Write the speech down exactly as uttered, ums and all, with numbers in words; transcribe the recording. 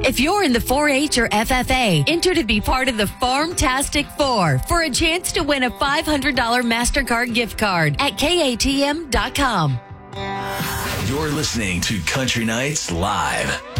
If you're in the four H or F F A, enter to be part of the Farmtastic Four for a chance to win a five hundred dollars MasterCard gift card at K A T M dot com. You're listening to Country Nights Live.